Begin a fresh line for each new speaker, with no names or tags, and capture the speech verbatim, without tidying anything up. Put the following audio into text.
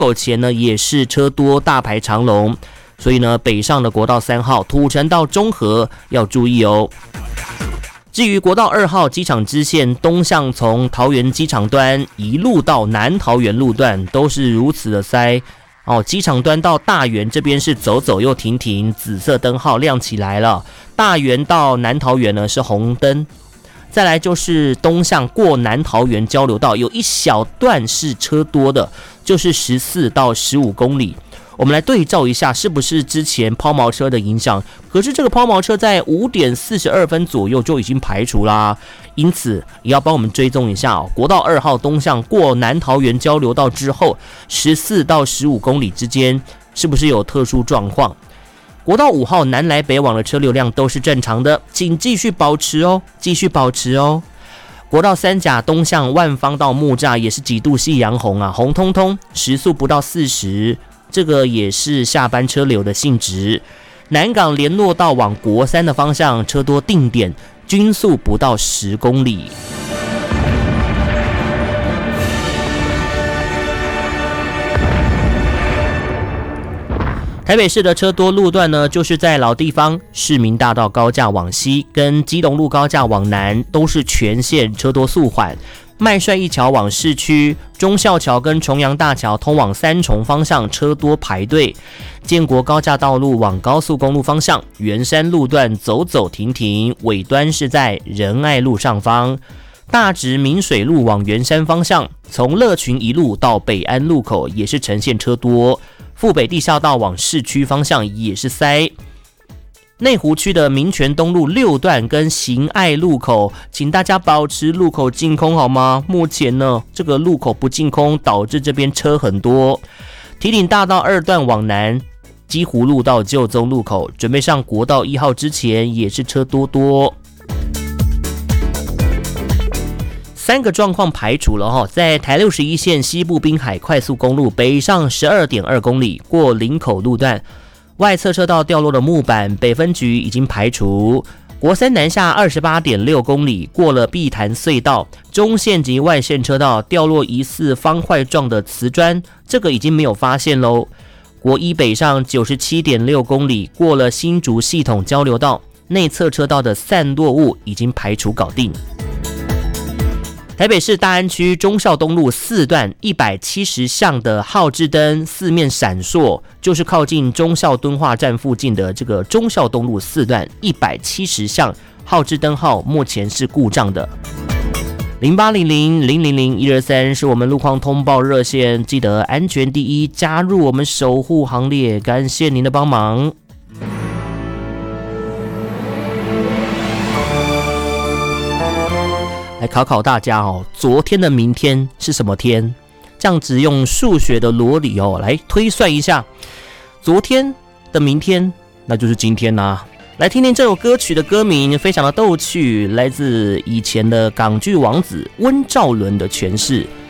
口前呢也是车多大排长龙，所以呢北上的国道三号土城到中和要注意哦。至于国道二号机场支线东向从桃园机场端一路到南桃园路段都是如此的塞哦，机场端到大园这边是走走又停停，紫色灯号亮起来了。大园到南桃园呢是红灯，再来就是东向过南桃园交流道有一小段是车多的，就是十四到十五公里。我们来对照一下，是不是之前抛锚车的影响？可是这个抛锚车在五点四十二分左右就已经排除啦，因此也要帮我们追踪一下哦。国道二号东向过南桃园交流道之后，十四到十五公里之间是不是有特殊状况？国道五号南来北往的车流量都是正常的，请继续保持哦，继续保持哦。国道三甲东向万方到木栅也是几度夕阳红啊，红彤彤，时速不到四十。这个也是下班车流的性质。南港联络道往国三的方向车多定点，均速不到十公里。台北市的车多路段呢，就是在老地方市民大道高架往西跟基隆路高架往南都是全线车多速缓。麦帅一桥往市区，忠孝桥跟重阳大桥通往三重方向车多排队。建国高架道路往高速公路方向，圆山路段走走停停，尾端是在仁爱路上方。大直明水路往圆山方向，从乐群一路到北安路口也是呈现车多。富北地下道往市区方向也是塞。内湖区的民权东路六段跟行爱路口，请大家保持路口净空好吗？目前呢，这个路口不净空，导致这边车很多。堤顶大道二段往南，基湖路到旧宗路口，准备上国道一号之前也是车多多。三个状况排除了哈，在台六十一线西部滨海快速公路北上 十二点二公里过林口路段。外侧车道掉落的木板，北分局已经排除。国三南下 二十八点六公里，过了碧潭隧道，中线及外线车道掉落疑似方块状的瓷砖，这个已经没有发现喽。国一北上 九十七点六公里，过了新竹系统交流道，内侧车道的散落物已经排除搞定。台北市大安区忠孝东路四段一百七十巷的号志灯四面闪烁，就是靠近忠孝敦化站附近的这个忠孝东路四段一百七十巷号志灯号目前是故障的。零八零零零零零一二三是我们路况通报热线，记得安全第一，加入我们守护行列，感谢您的帮忙。来考考大家哦，昨天的明天是什么天？这样子用数学的逻理哦来推算一下，昨天的明天那就是今天啦、啊。来听听这首歌曲的歌名，非常的逗趣，来自以前的港剧王子温兆伦的诠释，